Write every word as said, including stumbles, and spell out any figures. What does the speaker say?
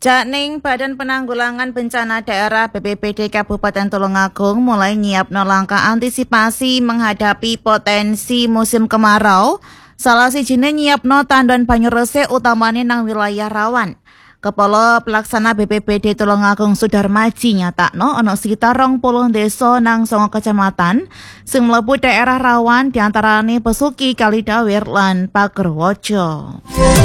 Jakning Badan Penanggulangan Bencana Daerah B P B D Kabupaten Tulungagung mulai nyiapno langkah antisipasi menghadapi potensi musim kemarau. Salah sijine nyiapno tandon banyu resik utamane nang wilayah rawan. Kepala Pelaksana B P B D Tulungagung Sudarmaji nyatakno ana sekitar rong puluh desa nang songo kecamatan sing mlebu daerah rawan diantarane Besuki, Kalidawir lan Pagerwojo.